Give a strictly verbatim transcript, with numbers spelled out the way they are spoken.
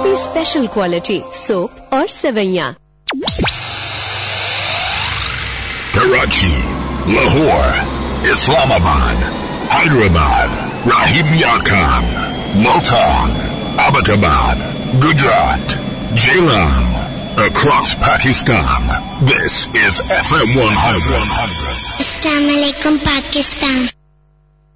काफी special quality soap और सेवैयाँ। Karachi, Lahore, Islamabad, Hyderabad, Rahim Yar Khan, Multan, Abbottabad, Gujarat, Jailam, across Pakistan. This is F M one hundred. Assalamu alaikum, Pakistan.